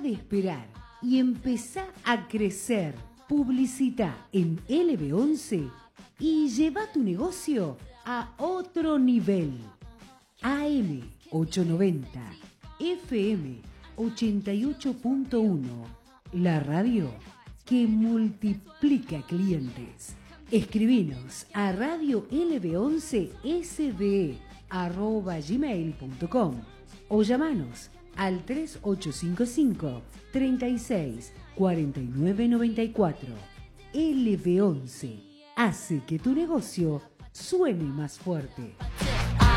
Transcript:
de esperar y empezá a crecer. Publicita en LB11 y lleva tu negocio a otro nivel. AM 890, FM 88.1, la radio que multiplica clientes. Escribinos a radiolb11sde@gmail.com o llamanos al 3855 36 49 94. LB11 hace que tu negocio suene más fuerte.